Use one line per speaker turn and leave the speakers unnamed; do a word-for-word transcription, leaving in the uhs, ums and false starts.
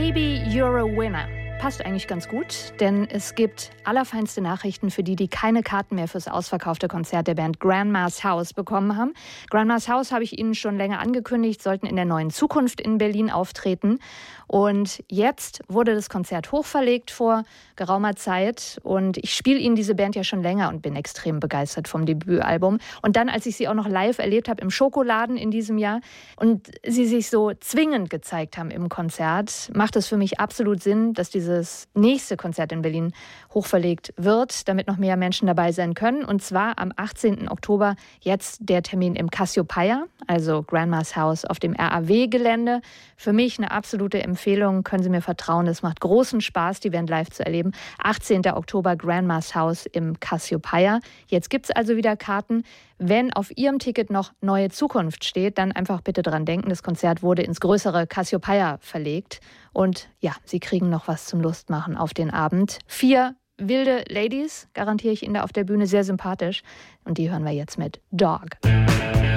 Baby, you're a winner. Passt eigentlich ganz gut, denn es gibt allerfeinste Nachrichten für die, die keine Karten mehr fürs ausverkaufte Konzert der Band Grandma's House bekommen haben. Grandma's House habe ich Ihnen schon länger angekündigt, sollten in der Neuen Zukunft in Berlin auftreten. Und jetzt wurde das Konzert hochverlegt vor geraumer Zeit. Und ich spiele Ihnen diese Band ja schon länger und bin extrem begeistert vom Debütalbum. Und dann, als ich sie auch noch live erlebt habe im Schokoladen in diesem Jahr und sie sich so zwingend gezeigt haben im Konzert, macht es für mich absolut Sinn, dass dieses nächste Konzert in Berlin hochverlegt wird, damit noch mehr Menschen dabei sein können. Und zwar am achtzehnten Oktober jetzt der Termin im Cassiopeia, also Grandma's House auf dem R A W-Gelände. Für mich eine absolute Empfehlung, können Sie mir vertrauen, es macht großen Spaß, die Band live zu erleben. achtzehnten Oktober Grandma's House im Cassiopeia. Jetzt gibt es also wieder Karten. Wenn auf Ihrem Ticket noch Neue Zukunft steht, dann einfach bitte dran denken, das Konzert wurde ins größere Cassiopeia verlegt. Und ja, Sie kriegen noch was zum Lustmachen auf den Abend. Vier wilde Ladies, garantiere ich Ihnen da auf der Bühne, sehr sympathisch. Und die hören wir jetzt mit Dog.